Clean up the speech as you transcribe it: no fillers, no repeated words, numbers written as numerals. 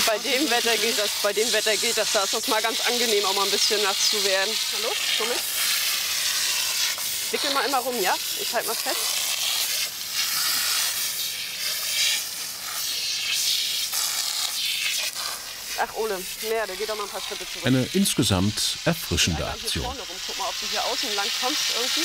Bei dem Wetter geht das, bei dem Wetter geht das. Da ist es mal ganz angenehm, auch mal ein bisschen nass zu werden. Hallo, komm mit. Wickel mal immer rum, ja? Ich halte mal fest. Ach, Ole, mehr, der geht doch mal ein paar Schritte zurück. Eine insgesamt erfrischende Aktion. Hier vorne rum. Guck mal, ob du hier außen lang kommst irgendwie.